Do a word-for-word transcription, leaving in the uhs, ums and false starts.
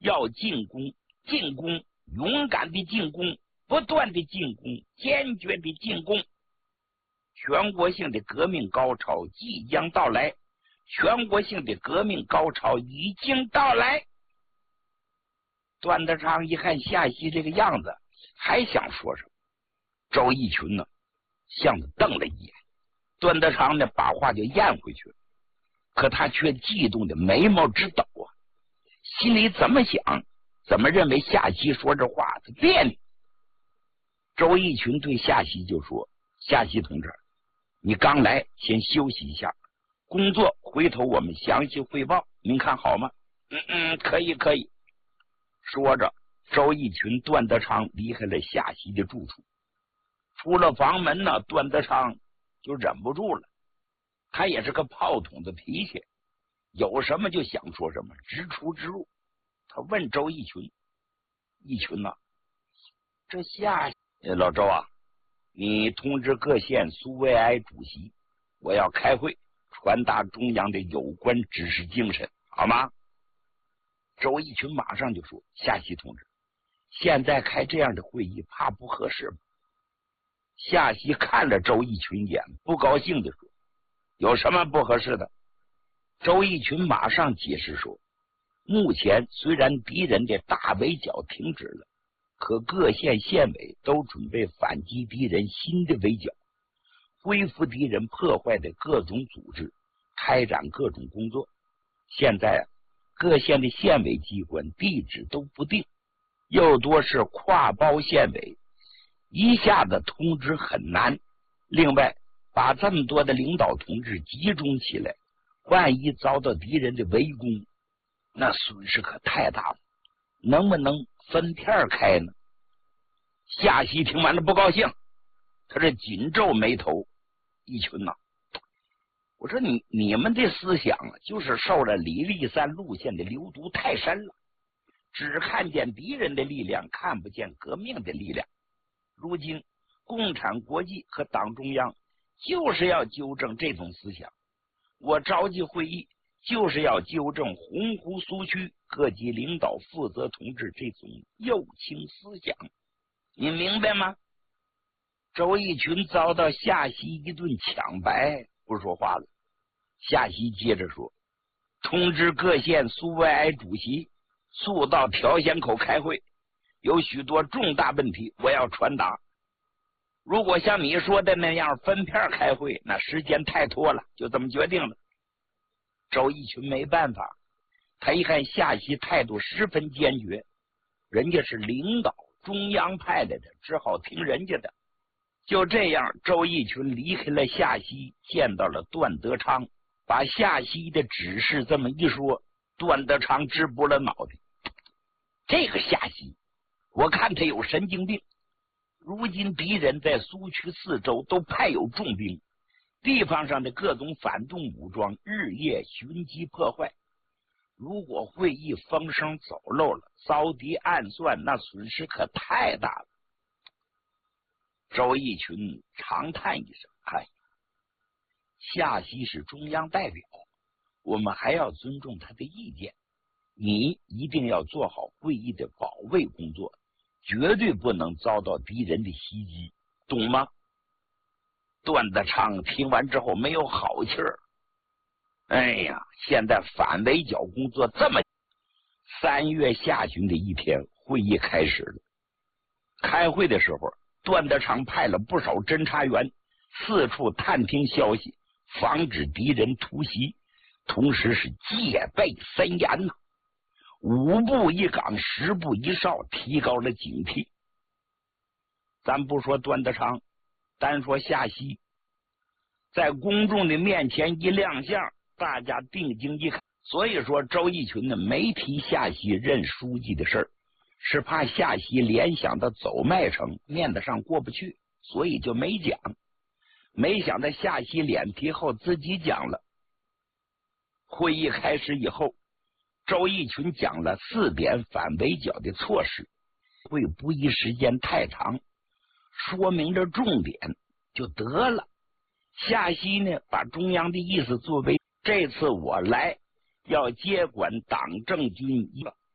要进攻，进攻，勇敢的进攻，不断的进攻，坚决的进攻。全国性的革命高潮即将到来，全国性的革命高潮已经到来。段德昌一看夏曦这个样子，还想说什么？周逸群呢，向他瞪了一眼。段德昌呢，把话就咽回去了，可他却悸动的眉毛直抖啊，心里怎么想，怎么认为夏曦说这话他别扭。周逸群对夏曦就说：“夏曦同志，你刚来，先休息一下，工作回头我们详细汇报，您看好吗？”“嗯嗯，可以可以。”说着，周逸群、段德昌离开了夏曦的住处。出了房门呢，段德昌就忍不住了。他也是个炮筒子脾气，有什么就想说什么，直出直入。他问周逸群：“逸群呐、啊，这夏老周啊，你通知各县苏维埃主席，我要开会，传达中央的有关指示精神，好吗？”周逸群马上就说：“夏曦同志，现在开这样的会议，怕不合适吗？”夏曦看了周逸群一眼，不高兴地说：“有什么不合适的？”周逸群马上解释说：“目前虽然敌人的大围剿停止了，可各县县委都准备反击敌人新的围剿，恢复敌人破坏的各种组织，开展各种工作。现在啊，各县的县委机关地址都不定，又多是跨包县委，一下子通知很难。另外，把这么多的领导同志集中起来，万一遭到敌人的围攻，那损失可太大了，能不能分片开呢？”夏曦听完了不高兴，他是紧皱眉头：“逸群呐、啊，我说你你们的思想啊，就是受了李立三路线的流毒太深了，只看见敌人的力量，看不见革命的力量。如今共产国际和党中央就是要纠正这种思想，我召集会议就是要纠正洪湖苏区各级领导负责同志这种右倾思想，你明白吗？”周逸群遭到夏曦一顿抢白，不说话了。夏曦接着说：“通知各县苏维埃主席速到条县口开会，有许多重大问题我要传达。如果像你说的那样分片开会，那时间太拖了，就这么决定了。”周逸群没办法，他一看夏曦态度十分坚决，人家是领导中央派来的，只好听人家的。就这样，周逸群离开了夏曦，见到了段德昌，把夏曦的指示这么一说，段德昌直拨了脑袋。这个夏曦，我看他有神经病。如今敌人在苏区四周都派有重兵，地方上的各种反动武装日夜寻击破坏。如果会议风声走漏了，遭敌暗算，那损失可太大了。周逸群长叹一声：“哎，夏曦是中央代表，我们还要尊重他的意见。你一定要做好会议的保卫工作，绝对不能遭到敌人的袭击，懂吗？”段德昌听完之后没有好气儿。哎呀，现在反围剿工作这么……三月下旬的一天，会议开始了。开会的时候，段德昌派了不少侦察员四处探听消息，防止敌人突袭，同时是戒备森严呐、啊，五步一岗，十步一哨，提高了警惕。咱不说段德昌，单说夏曦，在公众的面前一亮相，大家定睛一看。所以说周逸群呢没提夏曦任书记的事儿，是怕夏曦联想到走麦城，面子上过不去，所以就没讲。没想到夏曦脸皮厚，自己讲了。会议开始以后，周逸群讲了四点反围剿的措施，会不宜时间太长，说明着重点就得了。夏曦呢把中央的意思作为这次我来要接管党政军一个